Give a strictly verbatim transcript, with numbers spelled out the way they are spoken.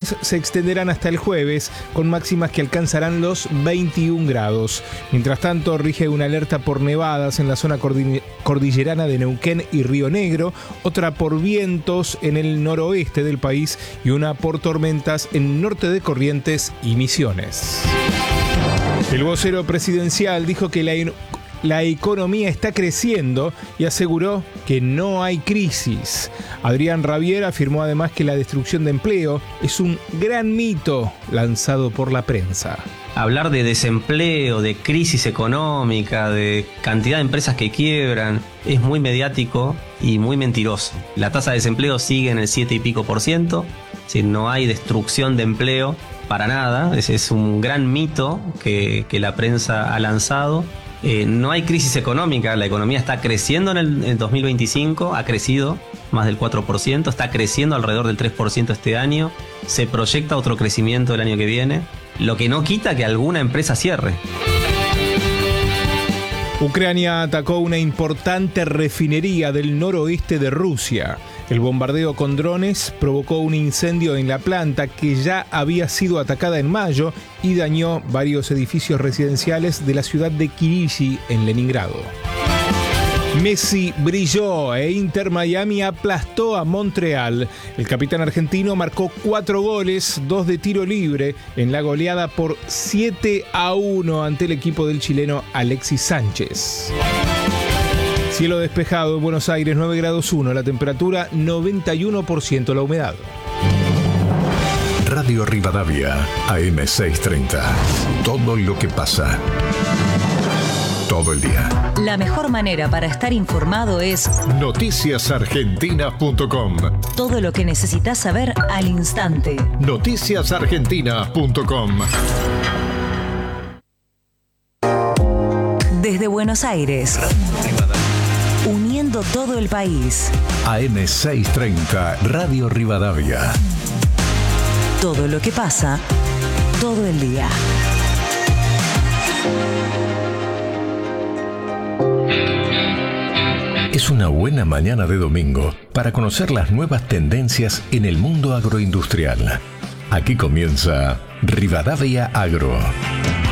temperaturas se extenderán hasta el jueves, con máximas que alcanzarán los veintiún grados. Mientras tanto, rige una alerta por nevadas en la zona cordillerana de Neuquén y Río Negro, otra por vientos en el noroeste del país y una por tormentas en norte de Corrientes y Misiones. El vocero presidencial dijo que la La economía está creciendo y aseguró que no hay crisis. Adrián Rabier afirmó además que la destrucción de empleo es un gran mito lanzado por la prensa. Hablar de desempleo, de crisis económica, de cantidad de empresas que quiebran, es muy mediático y muy mentiroso. La tasa de desempleo sigue en el siete y pico por ciento, es decir, no hay destrucción de empleo para nada. Ese es un gran mito que, que la prensa ha lanzado. Eh, no hay crisis económica, la economía está creciendo en el, en el dos mil veinticinco, ha crecido más del cuatro por ciento, está creciendo alrededor del tres por ciento este año, se proyecta otro crecimiento el año que viene, lo que no quita que alguna empresa cierre. Ucrania atacó una importante refinería del noroeste de Rusia. El bombardeo con drones provocó un incendio en la planta que ya había sido atacada en mayo y dañó varios edificios residenciales de la ciudad de Kirishi, en Leningrado. Messi brilló e Inter Miami aplastó a Montreal. El capitán argentino marcó cuatro goles, dos de tiro libre, en la goleada por siete a uno ante el equipo del chileno Alexis Sánchez. Cielo despejado en Buenos Aires, nueve grados uno, la temperatura noventa y uno por ciento, la humedad. Radio Rivadavia, A M seiscientos treinta. Todo lo que pasa. Todo el día. La mejor manera para estar informado es noticias argentinas punto com. Todo lo que necesitas saber al instante. noticias argentinas punto com. Desde Buenos Aires, uniendo todo el país. A M seiscientos treinta, Radio Rivadavia. Todo lo que pasa, todo el día. Es una buena mañana de domingo para conocer las nuevas tendencias en el mundo agroindustrial. Aquí comienza Rivadavia Agro.